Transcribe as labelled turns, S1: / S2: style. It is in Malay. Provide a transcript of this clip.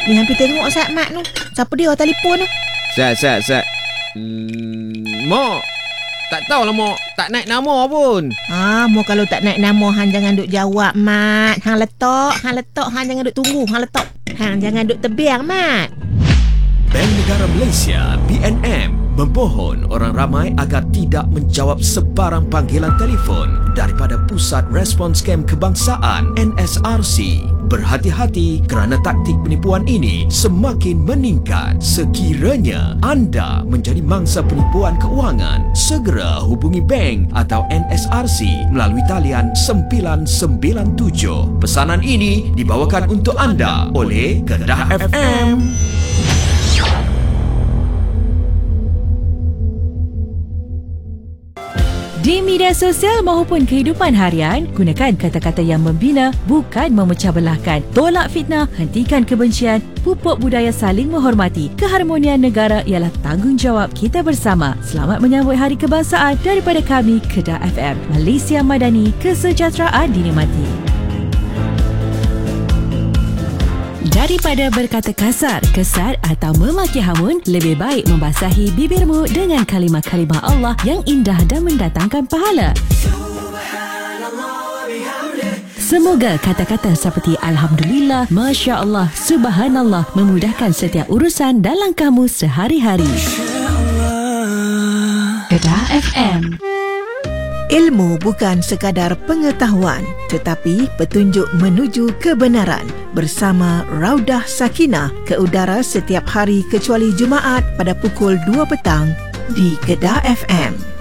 S1: Ni hampir tengok Sat Mat tu. Siapa dia telefon tu?
S2: Sat. Mak, tak tahulah Mak. Tak naik nama pun.
S1: Mak kalau tak naik nama, hang jangan duk jawab, Mat. Hang letak. Hang jangan duk tunggu. Hang letak. Hang jangan duk tebiang, Mat.
S3: Bank Negara Malaysia, BNM, mempohon orang ramai agar tidak menjawab sebarang panggilan telefon daripada Pusat Respons Kem Kebangsaan NSRC. Berhati-hati kerana taktik penipuan ini semakin meningkat. Sekiranya anda menjadi mangsa penipuan keuangan, segera hubungi bank atau NSRC melalui talian 997. Pesanan ini dibawakan untuk anda oleh Kedah FM.
S4: Di media sosial maupun kehidupan harian, gunakan kata-kata yang membina, bukan memecah belahkan. Tolak fitnah, hentikan kebencian, pupuk budaya saling menghormati. Keharmonian negara ialah tanggungjawab kita bersama. Selamat menyambut Hari Kebangsaan daripada kami, Kedah FM. Malaysia Madani, kesejahteraan dinikmati. Daripada berkata kasar, kesat atau memaki hamun, lebih baik membasahi bibirmu dengan kalimah-kalimah Allah yang indah dan mendatangkan pahala. Semoga kata-kata seperti Alhamdulillah, Masya Allah, Subhanallah memudahkan setiap urusan dalam kamu sehari-hari. Kedah FM.
S1: Ilmu bukan sekadar pengetahuan, tetapi petunjuk menuju kebenaran. Bersama Raudah Sakinah ke udara setiap hari kecuali Jumaat pada pukul 2 petang di Kedah FM.